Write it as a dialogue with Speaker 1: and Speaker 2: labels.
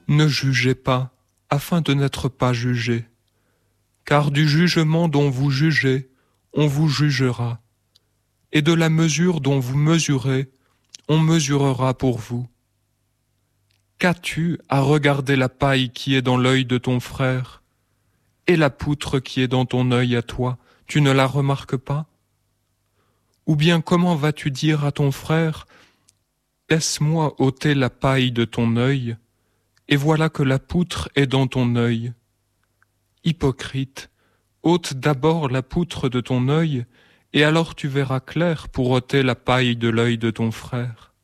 Speaker 1: Ne jugez pas, afin de n'être pas jugés. Car du jugement dont vous jugez, on vous jugera. Et de la mesure dont vous mesurez, on mesurera pour vous. Qu'as-tu à regarder la paille qui est dans l'œil de ton frère, et la poutre qui est dans ton œil à toi, tu ne la remarques pas? Ou bien comment vas-tu dire à ton frère, laisse-moi ôter la paille de ton œil, et voilà que la poutre est dans ton œil. Hypocrite, ôte d'abord la poutre de ton œil, et alors tu verras clair pour ôter la paille de l'œil de ton frère.